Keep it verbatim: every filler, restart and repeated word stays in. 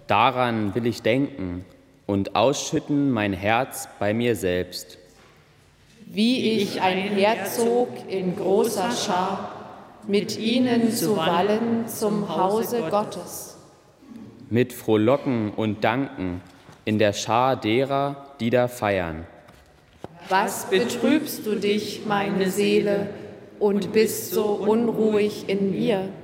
Daran will ich denken und ausschütten mein Herz bei mir selbst. Wie ich einherzog in großer Schar, mit ihnen zu wallen zum Hause Gottes. Mit Frohlocken und Danken in der Schar derer, die da feiern. Was betrübst du dich, meine Seele, und bist so unruhig in mir?